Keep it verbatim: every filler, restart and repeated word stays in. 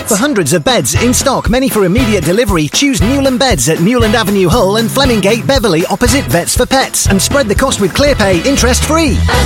For hundreds of beds in stock, many for immediate delivery, choose Newland Beds at Newland Avenue Hull and Flemingate Beverley opposite Vets for Pets, and spread the cost with ClearPay interest free.